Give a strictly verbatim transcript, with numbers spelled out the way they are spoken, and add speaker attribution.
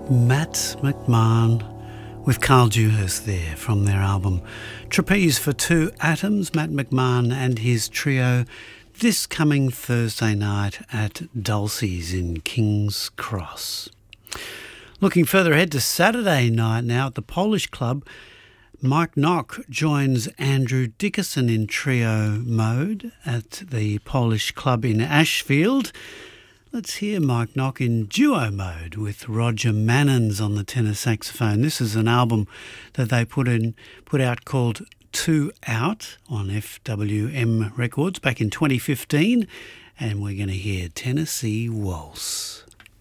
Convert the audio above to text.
Speaker 1: Matt McMahon with Carl Dewhurst there from their album Trapeze for Two Atoms, Matt McMahon and his trio, this coming Thursday night at Dulcie's in King's Cross. Looking further ahead to Saturday night now at the Polish Club, Mike Nock joins Andrew Dickerson in trio mode at the Polish Club in Ashfield. Let's hear Mike Nock in duo mode with Roger Mannins on the tenor saxophone. This is an album that they put in, put out called Two Out on F W M Records back in twenty fifteen, and we're going to hear Tennessee Waltz.